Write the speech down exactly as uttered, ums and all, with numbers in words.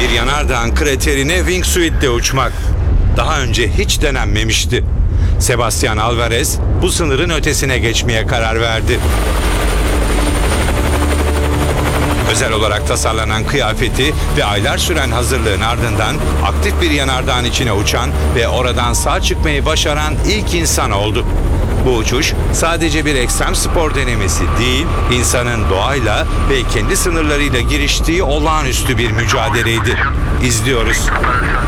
Bir yanardağın kraterine wingsuit'le uçmak daha önce hiç denenmemişti. Sebastian Alvarez bu sınırın ötesine geçmeye karar verdi. Özel olarak tasarlanan kıyafeti ve aylar süren hazırlığın ardından aktif bir yanardağın içine uçan ve oradan sağ çıkmayı başaran ilk insan oldu. Bu uçuş sadece bir ekstrem spor denemesi değil, insanın doğayla ve kendi sınırlarıyla giriştiği olağanüstü bir mücadeleydi. İzliyoruz.